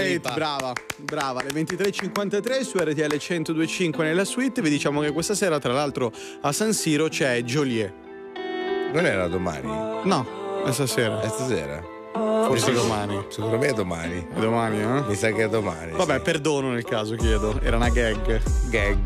Late, brava, alle 23.53 su RTL 102.5 nella suite. Vi diciamo che questa sera, tra l'altro, a San Siro c'è Joliet. Non era domani? No, è stasera. È stasera? Forse domani. Secondo me è domani. È domani, eh? Mi sa che è domani. Vabbè, sì. Perdono nel caso, chiedo. Era una gag. Gag.